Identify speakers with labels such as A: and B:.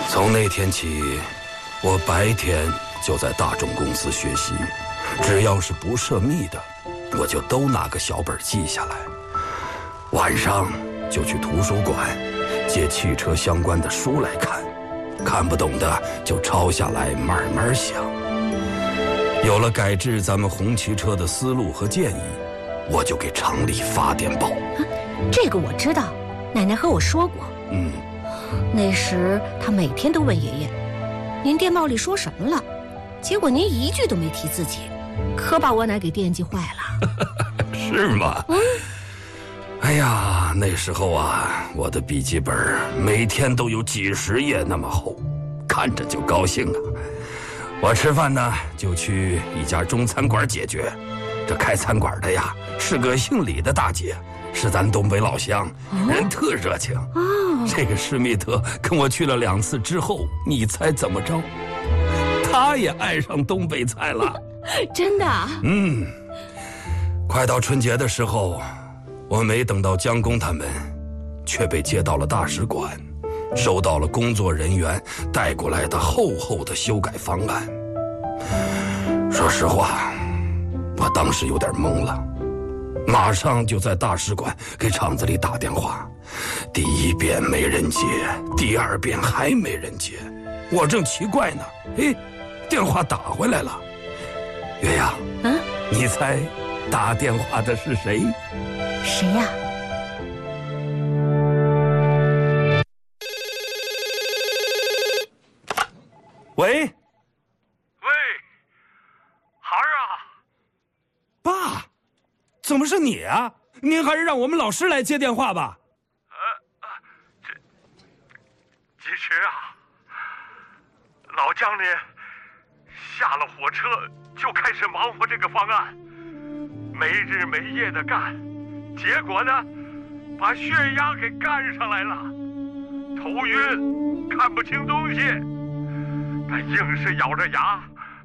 A: 从那天起，我白天就在大众公司学习，只要是不涉密的，我就都拿个小本记下来。晚上就去图书馆借汽车相关的书来看，看不懂的就抄下来慢慢想。有了改制咱们红旗车的思路和建议，我就给厂里发电报。
B: 这个我知道，奶奶和我说过。那时她每天都问爷爷，您电报里说什么了？结果您一句都没提自己，可把我奶给惦记坏了。
A: 是吗？哎呀，那时候啊，我的笔记本每天都有几十页那么厚，看着就高兴啊。我吃饭呢，就去一家中餐馆解决。这开餐馆的呀，是个姓李的大姐，是咱东北老乡，人特热情。这个施密特跟我去了2次之后，你猜怎么着？他也爱上东北菜了。
B: 真的？
A: 快到春节的时候，我没等到江工他们，却被接到了大使馆，收到了工作人员带过来的厚厚的修改方案。说实话，我当时有点懵了，马上就在大使馆给厂子里打电话，第1遍没人接，第2遍还没人接，我正奇怪呢，电话打回来了。月呀，你猜打电话的是谁？
B: 谁呀？
A: 喂，
C: 孩儿啊！
A: 爸，怎么是你啊？您还是让我们老师来接电话吧。
C: 其实啊，老姜呢，下了火车就开始忙活这个方案，没日没夜的干，结果呢，把血压给干上来了，头晕，看不清东西，他硬是咬着牙